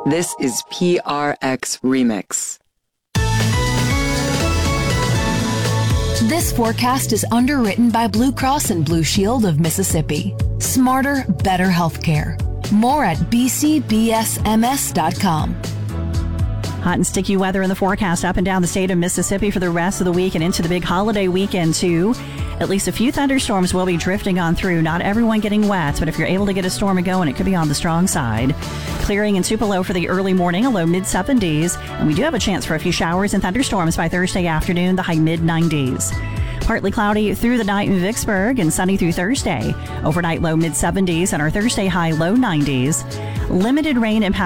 This is PRX Remix. This forecast is underwritten by Blue Cross and Blue Shield of Mississippi. Smarter, better healthcare. More at bcbsms.com. Hot and sticky weather in the forecast up and down the state of Mississippi for the rest of the week and into the big holiday weekend, too. At least a few thunderstorms will be drifting on through. Not everyone getting wet, but if you're able to get a storm going, it could be on the strong side. Clearing in Tupelo for the early morning, a low mid-70s. And we do have a chance for a few showers and thunderstorms by Thursday afternoon, the high mid-90s. Partly cloudy through the night in Vicksburg and sunny through Thursday. Overnight low mid-70s and our Thursday high low 90s. Limited rain and